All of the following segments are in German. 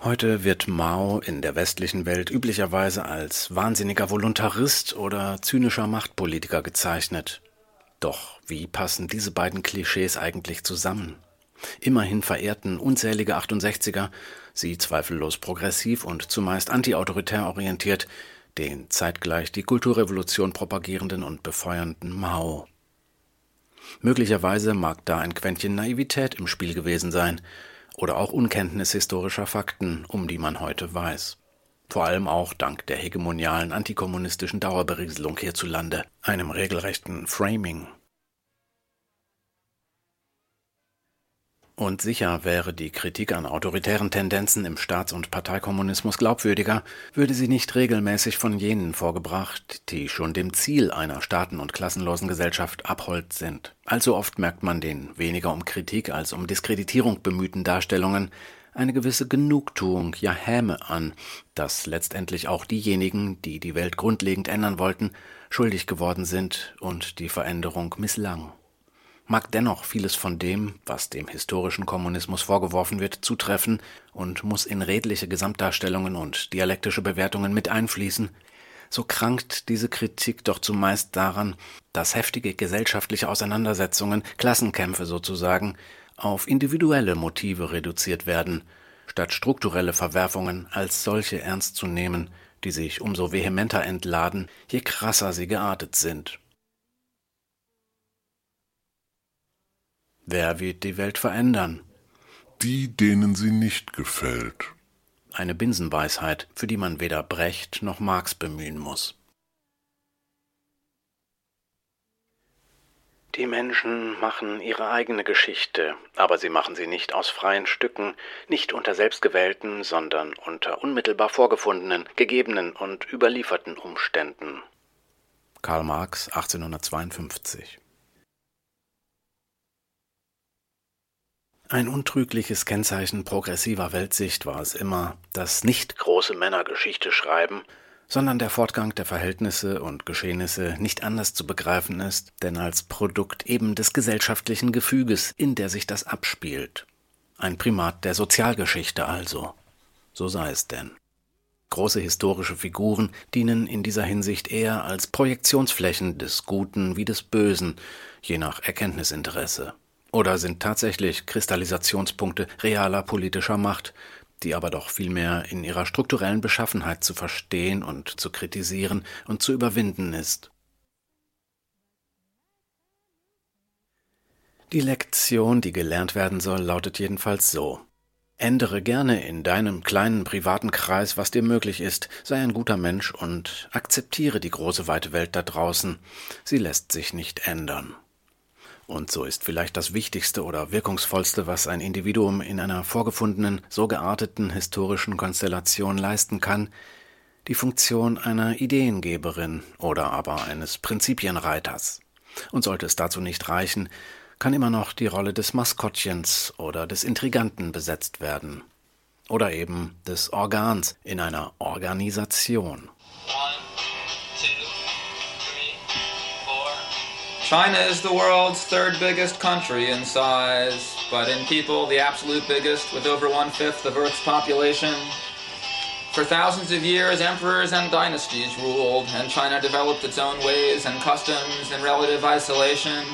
Heute wird Mao in der westlichen Welt üblicherweise als wahnsinniger Voluntarist oder zynischer Machtpolitiker gezeichnet. Doch wie passen diese beiden Klischees eigentlich zusammen? Immerhin verehrten unzählige 68er, sie zweifellos progressiv und zumeist antiautoritär orientiert, den zeitgleich die Kulturrevolution propagierenden und befeuernden Mao. Möglicherweise mag da ein Quäntchen Naivität im Spiel gewesen sein oder auch Unkenntnis historischer Fakten, um die man heute weiß. Vor allem auch dank der hegemonialen antikommunistischen Dauerberieselung hierzulande, einem regelrechten Framing. Und sicher wäre die Kritik an autoritären Tendenzen im Staats- und Parteikommunismus glaubwürdiger, würde sie nicht regelmäßig von jenen vorgebracht, die schon dem Ziel einer staaten- und klassenlosen Gesellschaft abhold sind. Allzu oft merkt man den weniger um Kritik als um Diskreditierung bemühten Darstellungen eine gewisse Genugtuung, ja Häme an, dass letztendlich auch diejenigen, die die Welt grundlegend ändern wollten, schuldig geworden sind und die Veränderung misslang. Mag dennoch vieles von dem, was dem historischen Kommunismus vorgeworfen wird, zutreffen und muss in redliche Gesamtdarstellungen und dialektische Bewertungen mit einfließen, so krankt diese Kritik doch zumeist daran, dass heftige gesellschaftliche Auseinandersetzungen, Klassenkämpfe sozusagen, auf individuelle Motive reduziert werden, statt strukturelle Verwerfungen als solche ernst zu nehmen, die sich umso vehementer entladen, je krasser sie geartet sind. Wer wird die Welt verändern? Die, denen sie nicht gefällt. Eine Binsenweisheit, für die man weder Brecht noch Marx bemühen muss. Die Menschen machen ihre eigene Geschichte, aber sie machen sie nicht aus freien Stücken, nicht unter selbstgewählten, sondern unter unmittelbar vorgefundenen, gegebenen und überlieferten Umständen. Karl Marx, 1852. Ein untrügliches Kennzeichen progressiver Weltsicht war es immer, dass nicht große Männer Geschichte schreiben, sondern der Fortgang der Verhältnisse und Geschehnisse nicht anders zu begreifen ist, denn als Produkt eben des gesellschaftlichen Gefüges, in der sich das abspielt. Ein Primat der Sozialgeschichte also. So sei es denn. Große historische Figuren dienen in dieser Hinsicht eher als Projektionsflächen des Guten wie des Bösen, je nach Erkenntnisinteresse. Oder sind tatsächlich Kristallisationspunkte realer politischer Macht, die aber doch vielmehr in ihrer strukturellen Beschaffenheit zu verstehen und zu kritisieren und zu überwinden ist. Die Lektion, die gelernt werden soll, lautet jedenfalls so: Ändere gerne in deinem kleinen privaten Kreis, was dir möglich ist, sei ein guter Mensch und akzeptiere die große weite Welt da draußen. Sie lässt sich nicht ändern. Und so ist vielleicht das Wichtigste oder Wirkungsvollste, was ein Individuum in einer vorgefundenen, so gearteten historischen Konstellation leisten kann, die Funktion einer Ideengeberin oder aber eines Prinzipienreiters. Und sollte es dazu nicht reichen, kann immer noch die Rolle des Maskottchens oder des Intriganten besetzt werden. Oder eben des Organs in einer Organisation. China is the world's third biggest country in size, but in people the absolute biggest, with over 1/5 of Earth's population. For thousands of years, emperors and dynasties ruled, and China developed its own ways and customs in relative isolation.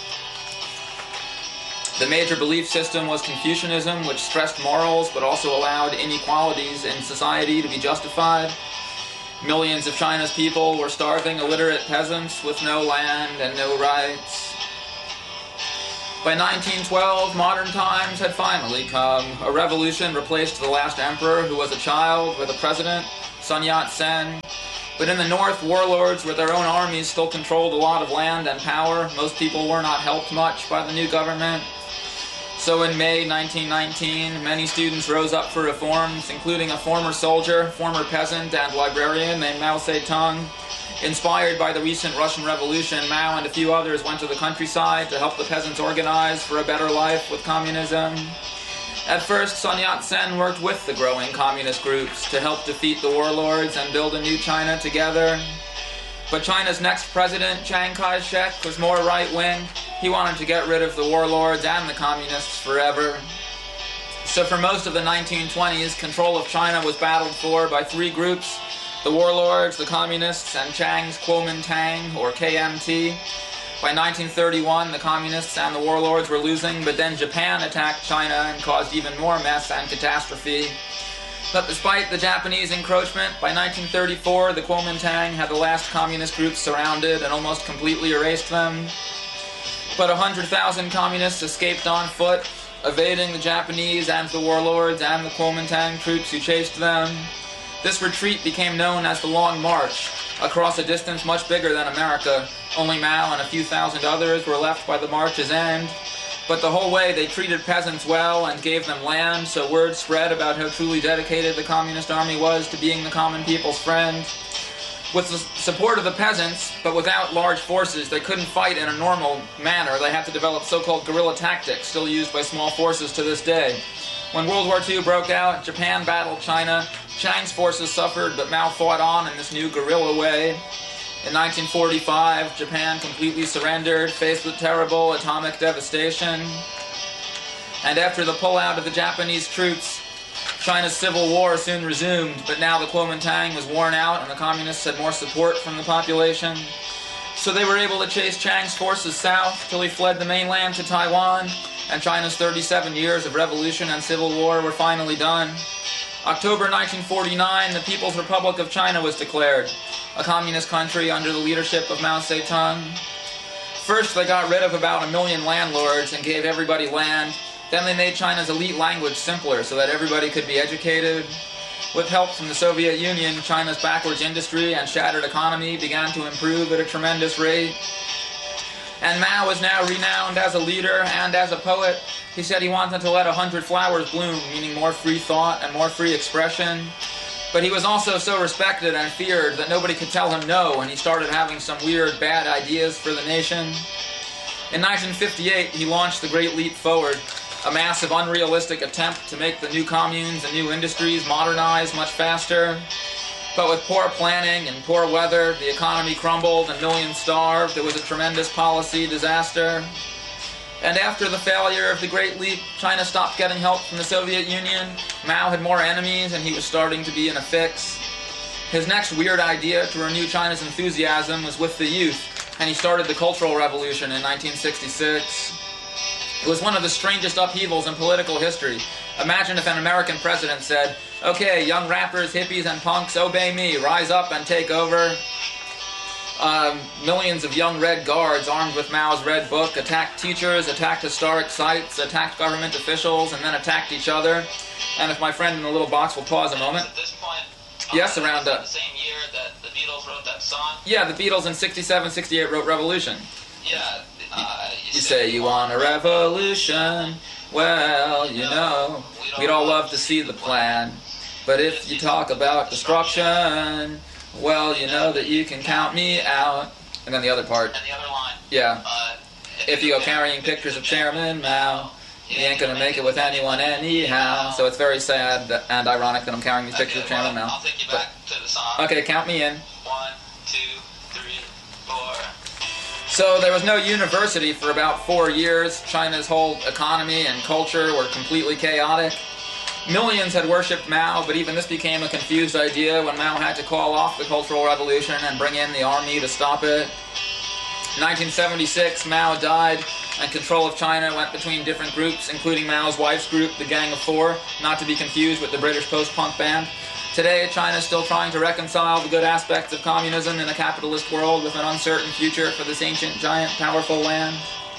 The major belief system was Confucianism, which stressed morals but also allowed inequalities in society to be justified. Millions of China's people were starving, illiterate peasants with no land and no rights. By 1912, modern times had finally come. A revolution replaced the last emperor, who was a child, with a president, Sun Yat-sen. But in the north, warlords with their own armies still controlled a lot of land and power. Most people were not helped much by the new government. So in May 1919, many students rose up for reforms, including a former soldier, former peasant, and librarian named Mao Zedong. Inspired by the recent Russian Revolution, Mao and a few others went to the countryside to help the peasants organize for a better life with communism. At first, Sun Yat-sen worked with the growing communist groups to help defeat the warlords and build a new China together. But China's next president, Chiang Kai-shek, was more right-wing. He wanted to get rid of the warlords and the communists forever. So for most of the 1920s, control of China was battled for by three groups: the warlords, the communists, and Chiang's Kuomintang, or KMT. By 1931, the communists and the warlords were losing, but then Japan attacked China and caused even more mess and catastrophe. But despite the Japanese encroachment, by 1934, the Kuomintang had the last communist groups surrounded and almost completely erased them. But 100,000 communists escaped on foot, evading the Japanese and the warlords and the Kuomintang troops who chased them. This retreat became known as the Long March, across a distance much bigger than America. Only Mao and a few thousand others were left by the march's end. But the whole way they treated peasants well and gave them land, so word spread about how truly dedicated the Communist Army was to being the common people's friend. With the support of the peasants, but without large forces, they couldn't fight in a normal manner. They had to develop so-called guerrilla tactics, still used by small forces to this day. When World War II broke out, Japan battled China. Chiang's forces suffered, but Mao fought on in this new guerrilla way. In 1945, Japan completely surrendered, faced with terrible atomic devastation. And after the pullout of the Japanese troops, China's civil war soon resumed, but now the Kuomintang was worn out and the communists had more support from the population. So they were able to chase Chiang's forces south till he fled the mainland to Taiwan, and China's 37 years of revolution and civil war were finally done. October 1949, the People's Republic of China was declared, a communist country under the leadership of Mao Zedong. First, they got rid of about 1 million landlords and gave everybody land. Then they made China's elite language simpler so that everybody could be educated. With help from the Soviet Union, China's backwards industry and shattered economy began to improve at a tremendous rate. And Mao is now renowned as a leader and as a poet. He said he wanted to let 100 flowers bloom, meaning more free thought and more free expression. But he was also so respected and feared that nobody could tell him no, and he started having some weird, bad ideas for the nation. In 1958, he launched the Great Leap Forward, a massive, unrealistic attempt to make the new communes and new industries modernize much faster. But with poor planning and poor weather, the economy crumbled and millions starved. It was a tremendous policy disaster. And after the failure of the Great Leap, China stopped getting help from the Soviet Union. Mao had more enemies and he was starting to be in a fix. His next weird idea to renew China's enthusiasm was with the youth, and he started the Cultural Revolution in 1966. It was one of the strangest upheavals in political history. Imagine if an American president said, "Okay, young rappers, hippies, and punks, obey me, rise up and take over." Millions of young Red Guards armed with Mao's Red Book attacked teachers, attacked historic sites, attacked government officials, and then attacked each other. And if my friend in the little box will pause a moment. At this point, yes, around the same year that the Beatles wrote that song. Yeah, the Beatles in 67, 68 wrote Revolution. Yeah. You say you want a revolution, well, you know, we'd all love to see the plan. But if you talk about destruction, well, you know that you can count me out. And then the other part. And the other line. Yeah. If you go carrying pictures of Chairman Mao, you ain't gonna make it with anyone anyhow. So it's very sad and ironic that I'm carrying these pictures of Chairman Mao. I'll take you back to the song. Okay, count me in. 1, 2, 3, 4. So there was no university for about 4 years. China's whole economy and culture were completely chaotic. Millions had worshipped Mao, but even this became a confused idea when Mao had to call off the Cultural Revolution and bring in the army to stop it. In 1976, Mao died, and control of China went between different groups, including Mao's wife's group, the Gang of Four, not to be confused with the British post-punk band. Today, China is still trying to reconcile the good aspects of communism in a capitalist world with an uncertain future for this ancient, giant, powerful land.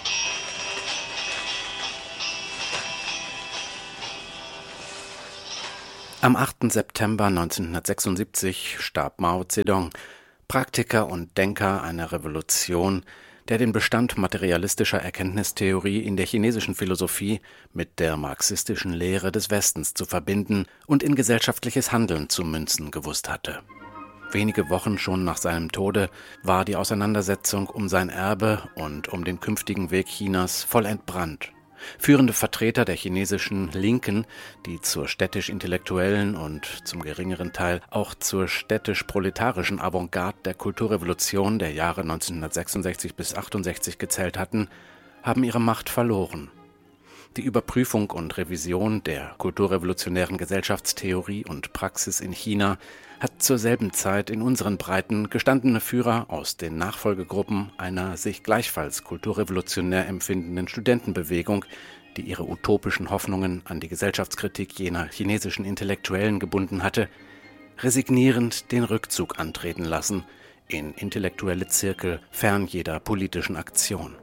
Am 8. September 1976 starb Mao Zedong, Praktiker und Denker einer Revolution, der den Bestand materialistischer Erkenntnistheorie in der chinesischen Philosophie mit der marxistischen Lehre des Westens zu verbinden und in gesellschaftliches Handeln zu münzen gewusst hatte. Wenige Wochen schon nach seinem Tode war die Auseinandersetzung um sein Erbe und um den künftigen Weg Chinas voll entbrannt. Führende Vertreter der chinesischen Linken, die zur städtisch-intellektuellen und zum geringeren Teil auch zur städtisch-proletarischen Avantgarde der Kulturrevolution der Jahre 1966 bis 1968 gezählt hatten, haben ihre Macht verloren. Die Überprüfung und Revision der kulturrevolutionären Gesellschaftstheorie und Praxis in China hat zur selben Zeit in unseren Breiten gestandene Führer aus den Nachfolgegruppen einer sich gleichfalls kulturrevolutionär empfindenden Studentenbewegung, die ihre utopischen Hoffnungen an die Gesellschaftskritik jener chinesischen Intellektuellen gebunden hatte, resignierend den Rückzug antreten lassen in intellektuelle Zirkel fern jeder politischen Aktion.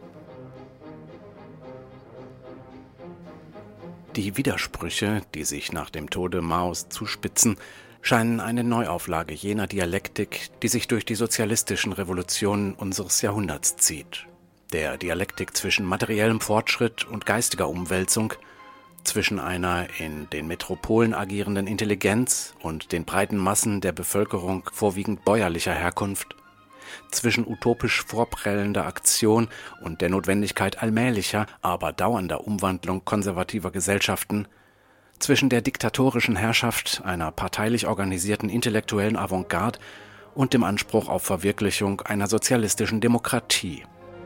Die Widersprüche, die sich nach dem Tode Maos zuspitzen, scheinen eine Neuauflage jener Dialektik, die sich durch die sozialistischen Revolutionen unseres Jahrhunderts zieht. Der Dialektik zwischen materiellem Fortschritt und geistiger Umwälzung, zwischen einer in den Metropolen agierenden Intelligenz und den breiten Massen der Bevölkerung vorwiegend bäuerlicher Herkunft, zwischen utopisch vorprellender Aktion und der Notwendigkeit allmählicher, aber dauernder Umwandlung konservativer Gesellschaften, zwischen der diktatorischen Herrschaft einer parteilich organisierten intellektuellen Avantgarde und dem Anspruch auf Verwirklichung einer sozialistischen Demokratie.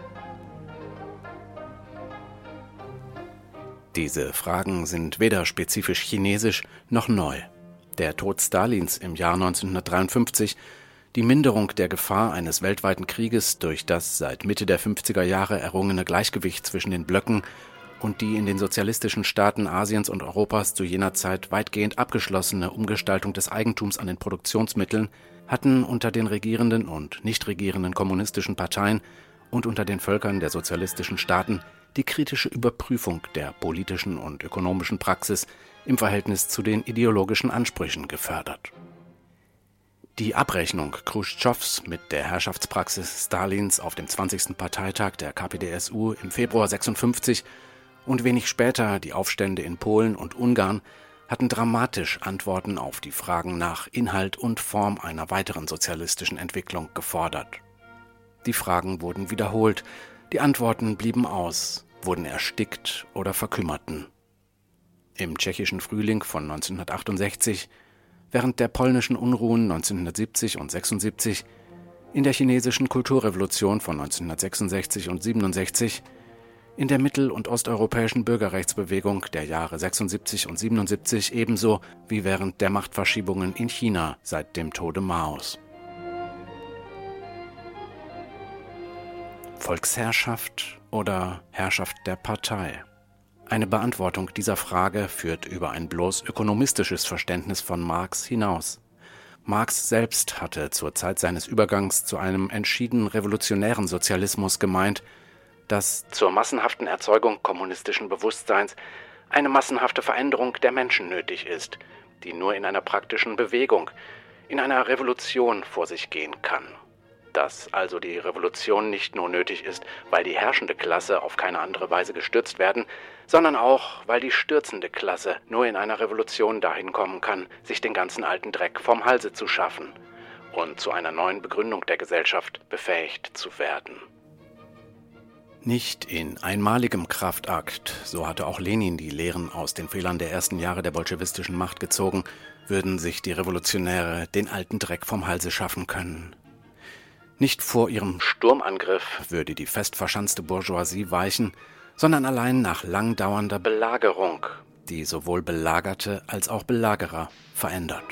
Diese Fragen sind weder spezifisch chinesisch noch neu. Der Tod Stalins im Jahr 1953, die Minderung der Gefahr eines weltweiten Krieges durch das seit Mitte der 50er Jahre errungene Gleichgewicht zwischen den Blöcken und die in den sozialistischen Staaten Asiens und Europas zu jener Zeit weitgehend abgeschlossene Umgestaltung des Eigentums an den Produktionsmitteln hatten unter den regierenden und nicht regierenden kommunistischen Parteien und unter den Völkern der sozialistischen Staaten die kritische Überprüfung der politischen und ökonomischen Praxis im Verhältnis zu den ideologischen Ansprüchen gefördert. Die Abrechnung Chruschtschows mit der Herrschaftspraxis Stalins auf dem 20. Parteitag der KPdSU im Februar 1956 und wenig später die Aufstände in Polen und Ungarn hatten dramatisch Antworten auf die Fragen nach Inhalt und Form einer weiteren sozialistischen Entwicklung gefordert. Die Fragen wurden wiederholt, die Antworten blieben aus, wurden erstickt oder verkümmerten. Im tschechischen Frühling von 1968, während der polnischen Unruhen 1970 und 76, in der chinesischen Kulturrevolution von 1966 und 67, in der mittel- und osteuropäischen Bürgerrechtsbewegung der Jahre 76 und 77 ebenso wie während der Machtverschiebungen in China seit dem Tode Maos. Volksherrschaft oder Herrschaft der Partei? Eine Beantwortung dieser Frage führt über ein bloß ökonomistisches Verständnis von Marx hinaus. Marx selbst hatte zur Zeit seines Übergangs zu einem entschieden revolutionären Sozialismus gemeint, dass zur massenhaften Erzeugung kommunistischen Bewusstseins eine massenhafte Veränderung der Menschen nötig ist, die nur in einer praktischen Bewegung, in einer Revolution vor sich gehen kann. Dass also die Revolution nicht nur nötig ist, weil die herrschende Klasse auf keine andere Weise gestürzt werden, sondern auch, weil die stürzende Klasse nur in einer Revolution dahin kommen kann, sich den ganzen alten Dreck vom Halse zu schaffen und zu einer neuen Begründung der Gesellschaft befähigt zu werden. Nicht in einmaligem Kraftakt, so hatte auch Lenin die Lehren aus den Fehlern der ersten Jahre der bolschewistischen Macht gezogen, würden sich die Revolutionäre den alten Dreck vom Halse schaffen können. Nicht vor ihrem Sturmangriff würde die fest verschanzte Bourgeoisie weichen, sondern allein nach lang dauernder Belagerung, die sowohl Belagerte als auch Belagerer verändert.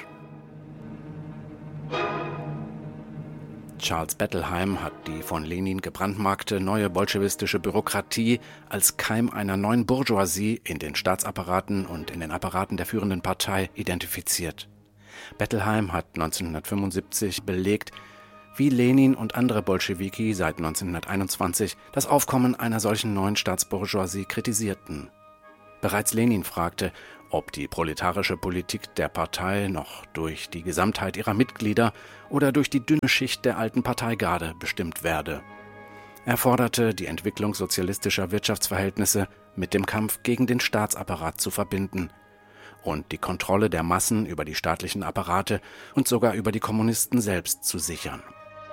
Charles Bettelheim hat die von Lenin gebrandmarkte neue bolschewistische Bürokratie als Keim einer neuen Bourgeoisie in den Staatsapparaten und in den Apparaten der führenden Partei identifiziert. Bettelheim hat 1975 belegt, wie Lenin und andere Bolschewiki seit 1921 das Aufkommen einer solchen neuen Staatsbourgeoisie kritisierten. Bereits Lenin fragte, ob die proletarische Politik der Partei noch durch die Gesamtheit ihrer Mitglieder oder durch die dünne Schicht der alten Parteigarde bestimmt werde. Er forderte, die Entwicklung sozialistischer Wirtschaftsverhältnisse mit dem Kampf gegen den Staatsapparat zu verbinden und die Kontrolle der Massen über die staatlichen Apparate und sogar über die Kommunisten selbst zu sichern.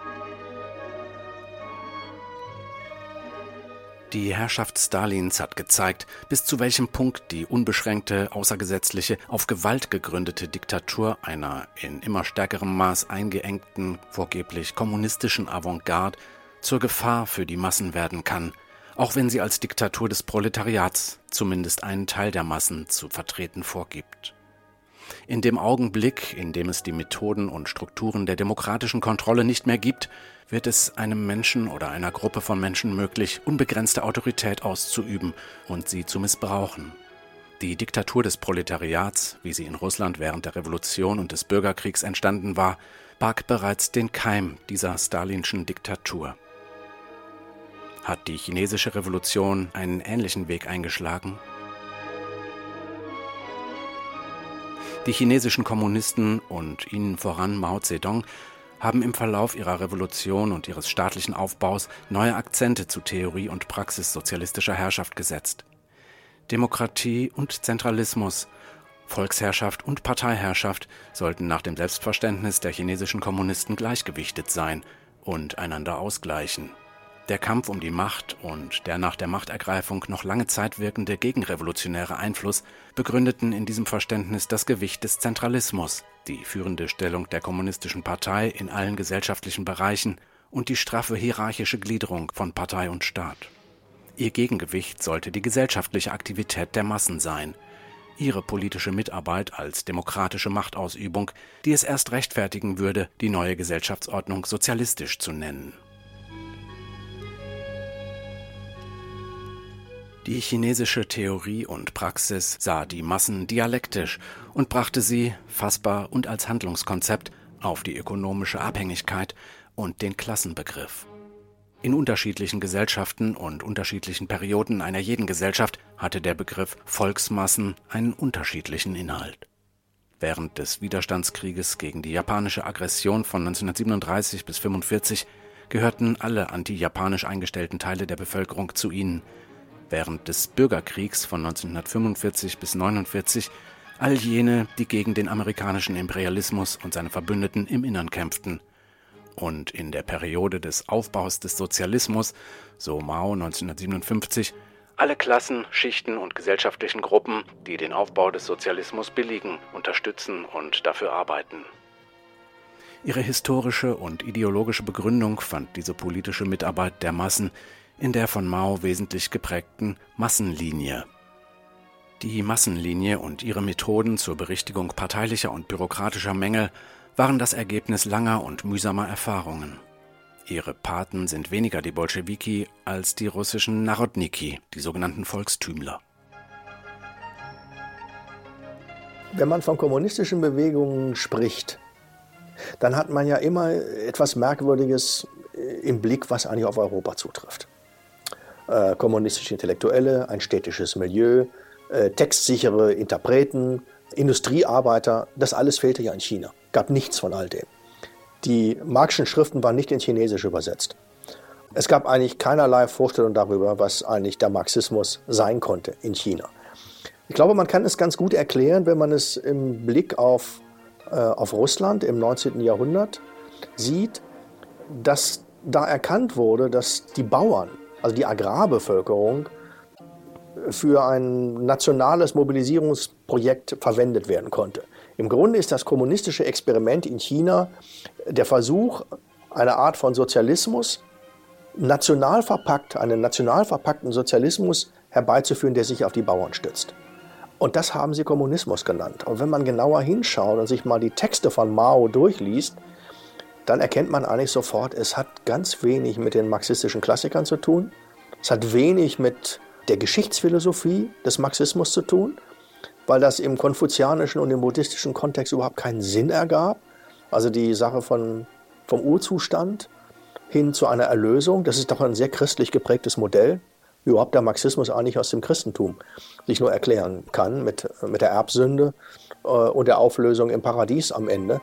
Die Herrschaft Stalins hat gezeigt, bis zu welchem Punkt die unbeschränkte, außergesetzliche, auf Gewalt gegründete Diktatur einer in immer stärkerem Maß eingeengten, vorgeblich kommunistischen Avantgarde zur Gefahr für die Massen werden kann, auch wenn sie als Diktatur des Proletariats zumindest einen Teil der Massen zu vertreten vorgibt. In dem Augenblick, in dem es die Methoden und Strukturen der demokratischen Kontrolle nicht mehr gibt, wird es einem Menschen oder einer Gruppe von Menschen möglich, unbegrenzte Autorität auszuüben und sie zu missbrauchen. Die Diktatur des Proletariats, wie sie in Russland während der Revolution und des Bürgerkriegs entstanden war, barg bereits den Keim dieser stalinschen Diktatur. Hat die chinesische Revolution einen ähnlichen Weg eingeschlagen? Die chinesischen Kommunisten und ihnen voran Mao Zedong haben im Verlauf ihrer Revolution und ihres staatlichen Aufbaus neue Akzente zu Theorie und Praxis sozialistischer Herrschaft gesetzt. Demokratie und Zentralismus, Volksherrschaft und Parteiherrschaft sollten nach dem Selbstverständnis der chinesischen Kommunisten gleichgewichtet sein und einander ausgleichen. Der Kampf um die Macht und der nach der Machtergreifung noch lange Zeit wirkende gegenrevolutionäre Einfluss begründeten in diesem Verständnis das Gewicht des Zentralismus, die führende Stellung der kommunistischen Partei in allen gesellschaftlichen Bereichen und die straffe hierarchische Gliederung von Partei und Staat. Ihr Gegengewicht sollte die gesellschaftliche Aktivität der Massen sein, ihre politische Mitarbeit als demokratische Machtausübung, die es erst rechtfertigen würde, die neue Gesellschaftsordnung sozialistisch zu nennen. Die chinesische Theorie und Praxis sah die Massen dialektisch und brachte sie, fassbar und als Handlungskonzept, auf die ökonomische Abhängigkeit und den Klassenbegriff. In unterschiedlichen Gesellschaften und unterschiedlichen Perioden einer jeden Gesellschaft hatte der Begriff Volksmassen einen unterschiedlichen Inhalt. Während des Widerstandskrieges gegen die japanische Aggression von 1937 bis 1945 gehörten alle anti-japanisch eingestellten Teile der Bevölkerung zu ihnen, während des Bürgerkriegs von 1945 bis 1949 all jene, die gegen den amerikanischen Imperialismus und seine Verbündeten im Innern kämpften. Und in der Periode des Aufbaus des Sozialismus, so Mao 1957, alle Klassen, Schichten und gesellschaftlichen Gruppen, die den Aufbau des Sozialismus billigen, unterstützen und dafür arbeiten. Ihre historische und ideologische Begründung fand diese politische Mitarbeit der Massen in der von Mao wesentlich geprägten Massenlinie. Die Massenlinie und ihre Methoden zur Berichtigung parteilicher und bürokratischer Mängel waren das Ergebnis langer und mühsamer Erfahrungen. Ihre Paten sind weniger die Bolschewiki als die russischen Narodniki, die sogenannten Volkstümler. Wenn man von kommunistischen Bewegungen spricht, dann hat man ja immer etwas Merkwürdiges im Blick, was eigentlich auf Europa zutrifft. Kommunistische Intellektuelle, ein städtisches Milieu, textsichere Interpreten, Industriearbeiter, das alles fehlte ja in China. Gab nichts von all dem. Die Marxischen Schriften waren nicht ins Chinesische übersetzt. Es gab eigentlich keinerlei Vorstellung darüber, was eigentlich der Marxismus sein konnte in China. Ich glaube, man kann es ganz gut erklären, wenn man es im Blick auf Russland im 19. Jahrhundert sieht, dass da erkannt wurde, dass die Bauern, also die Agrarbevölkerung, für ein nationales Mobilisierungsprojekt verwendet werden konnte. Im Grunde ist das kommunistische Experiment in China der Versuch, eine Art von Sozialismus, einen national verpackten Sozialismus herbeizuführen, der sich auf die Bauern stützt. Und das haben sie Kommunismus genannt. Und wenn man genauer hinschaut und sich mal die Texte von Mao durchliest, dann erkennt man eigentlich sofort, es hat ganz wenig mit den marxistischen Klassikern zu tun. Es hat wenig mit der Geschichtsphilosophie des Marxismus zu tun, weil das im konfuzianischen und im buddhistischen Kontext überhaupt keinen Sinn ergab. Also die Sache vom Urzustand hin zu einer Erlösung, das ist doch ein sehr christlich geprägtes Modell, wie überhaupt der Marxismus eigentlich aus dem Christentum sich nur erklären kann, mit der Erbsünde und der Auflösung im Paradies am Ende.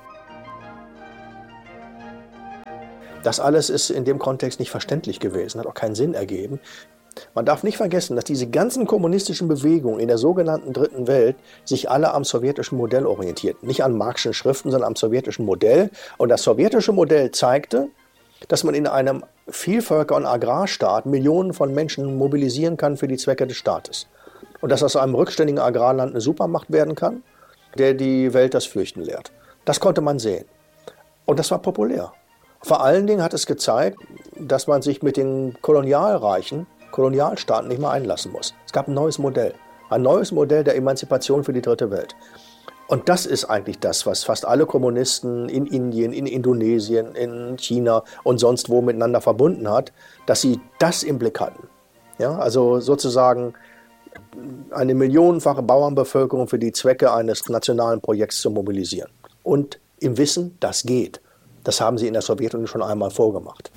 Das alles ist in dem Kontext nicht verständlich gewesen, hat auch keinen Sinn ergeben. Man darf nicht vergessen, dass diese ganzen kommunistischen Bewegungen in der sogenannten Dritten Welt sich alle am sowjetischen Modell orientierten. Nicht an Marxischen Schriften, sondern am sowjetischen Modell. Und das sowjetische Modell zeigte, dass man in einem Vielvölker- und Agrarstaat Millionen von Menschen mobilisieren kann für die Zwecke des Staates. Und dass aus einem rückständigen Agrarland eine Supermacht werden kann, der die Welt das Fürchten lehrt. Das konnte man sehen. Und das war populär. Vor allen Dingen hat es gezeigt, dass man sich mit den Kolonialreichen Kolonialstaaten nicht mehr einlassen muss. Es gab ein neues Modell der Emanzipation für die dritte Welt. Und das ist eigentlich das, was fast alle Kommunisten in Indien, in Indonesien, in China und sonst wo miteinander verbunden hat, dass sie das im Blick hatten. Ja, also sozusagen eine millionenfache Bauernbevölkerung für die Zwecke eines nationalen Projekts zu mobilisieren. Und im Wissen, das geht. Das haben sie in der Sowjetunion schon einmal vorgemacht.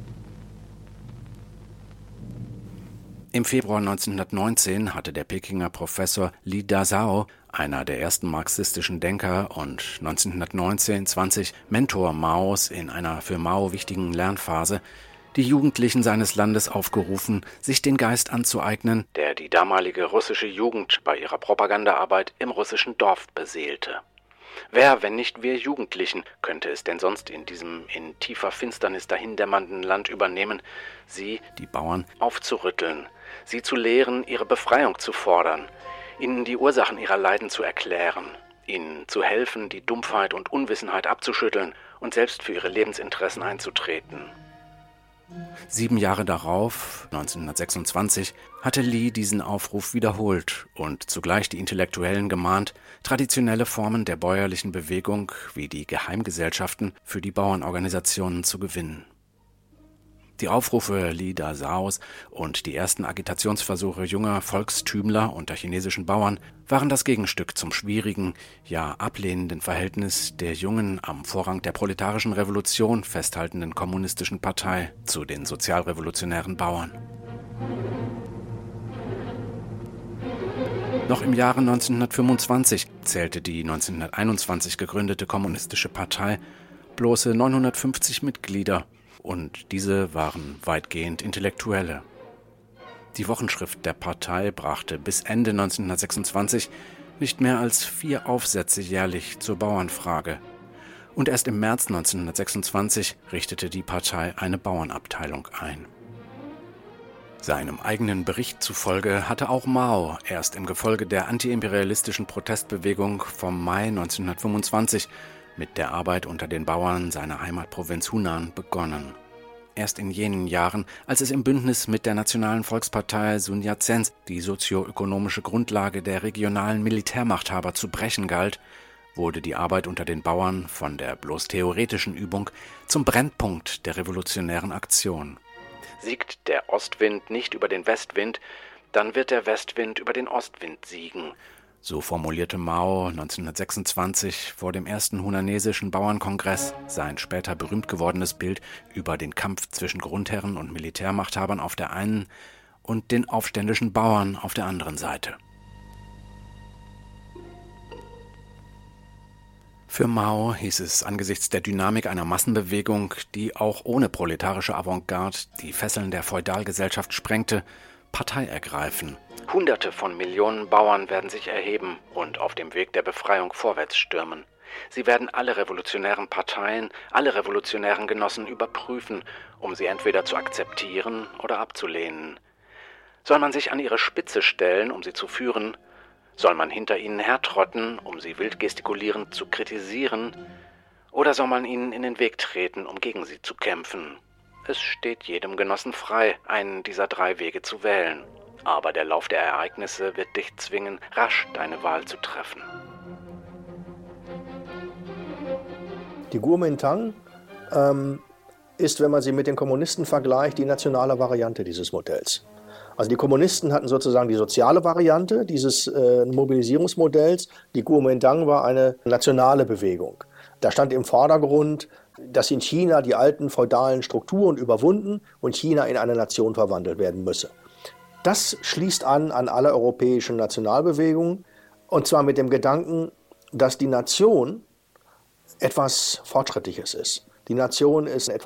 Im Februar 1919 hatte der Pekinger Professor Li Dazhao, einer der ersten marxistischen Denker und 1919/20 Mentor Maos in einer für Mao wichtigen Lernphase, die Jugendlichen seines Landes aufgerufen, sich den Geist anzueignen, der die damalige russische Jugend bei ihrer Propagandaarbeit im russischen Dorf beseelte. Wer, wenn nicht wir Jugendlichen, könnte es denn sonst in diesem in tiefer Finsternis dahindämmernden Land übernehmen, sie, die Bauern, aufzurütteln, sie zu lehren, ihre Befreiung zu fordern, ihnen die Ursachen ihrer Leiden zu erklären, ihnen zu helfen, die Dumpfheit und Unwissenheit abzuschütteln und selbst für ihre Lebensinteressen einzutreten. 7 Jahre darauf, 1926, hatte Li diesen Aufruf wiederholt und zugleich die Intellektuellen gemahnt, traditionelle Formen der bäuerlichen Bewegung wie die Geheimgesellschaften für die Bauernorganisationen zu gewinnen. Die Aufrufe Li Dazaos und die ersten Agitationsversuche junger Volkstümler unter chinesischen Bauern waren das Gegenstück zum schwierigen, ja ablehnenden Verhältnis der jungen, am Vorrang der proletarischen Revolution festhaltenden kommunistischen Partei zu den sozialrevolutionären Bauern. Noch im Jahre 1925 zählte die 1921 gegründete Kommunistische Partei bloße 950 Mitglieder, und diese waren weitgehend Intellektuelle. Die Wochenschrift der Partei brachte bis Ende 1926 nicht mehr als 4 Aufsätze jährlich zur Bauernfrage. Und erst im März 1926 richtete die Partei eine Bauernabteilung ein. Seinem eigenen Bericht zufolge hatte auch Mao erst im Gefolge der antiimperialistischen Protestbewegung vom Mai 1925 mit der Arbeit unter den Bauern seiner Heimatprovinz Hunan begonnen. Erst in jenen Jahren, als es im Bündnis mit der Nationalen Volkspartei Sun Yat-sens die sozioökonomische Grundlage der regionalen Militärmachthaber zu brechen galt, wurde die Arbeit unter den Bauern von der bloß theoretischen Übung zum Brennpunkt der revolutionären Aktion. Siegt der Ostwind nicht über den Westwind, dann wird der Westwind über den Ostwind siegen. So formulierte Mao 1926 vor dem ersten hunanesischen Bauernkongress sein später berühmt gewordenes Bild über den Kampf zwischen Grundherren und Militärmachthabern auf der einen und den aufständischen Bauern auf der anderen Seite. Für Mao hieß es angesichts der Dynamik einer Massenbewegung, die auch ohne proletarische Avantgarde die Fesseln der Feudalgesellschaft sprengte, Partei ergreifen. Hunderte von Millionen Bauern werden sich erheben und auf dem Weg der Befreiung vorwärts stürmen. Sie werden alle revolutionären Parteien, alle revolutionären Genossen überprüfen, um sie entweder zu akzeptieren oder abzulehnen. Soll man sich an ihre Spitze stellen, um sie zu führen? Soll man hinter ihnen hertrotten, um sie wild gestikulierend zu kritisieren? Oder soll man ihnen in den Weg treten, um gegen sie zu kämpfen? Es steht jedem Genossen frei, einen dieser 3 Wege zu wählen. Aber der Lauf der Ereignisse wird dich zwingen, rasch deine Wahl zu treffen. Die Kuomintang ist, wenn man sie mit den Kommunisten vergleicht, die nationale Variante dieses Modells. Also die Kommunisten hatten sozusagen die soziale Variante dieses Mobilisierungsmodells. Die Kuomintang war eine nationale Bewegung. Da stand im Vordergrund, dass in China die alten feudalen Strukturen überwunden und China in eine Nation verwandelt werden müsse. Das schließt an alle europäischen Nationalbewegungen, und zwar mit dem Gedanken, dass die Nation etwas Fortschrittliches ist. Die Nation ist etwas